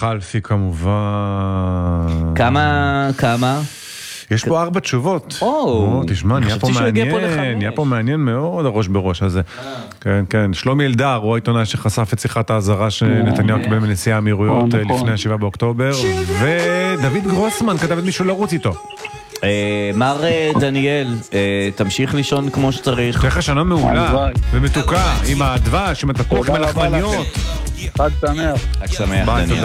חלפי כמובן. כמה? יש פה 4 תשובות. תשמע, נהיה פה מעניין מאוד הראש בראש הזה. כן. שלומי אלדר, הוא העיתונאי שחשף את שיחת האזהרה שנתניהו קיבל מנשיא האמירויות לפני 7 באוקטובר, ודוד גרוסמן כתב את מישהו לרוץ איתו. מר דניאל, תמשיך לישון כמו שצריך. תהיה לך שנה מעולה ומתוקה, עם הדבש, עם התפוח, עם הלחמניות. חג שמח. חג שמח, דניאל.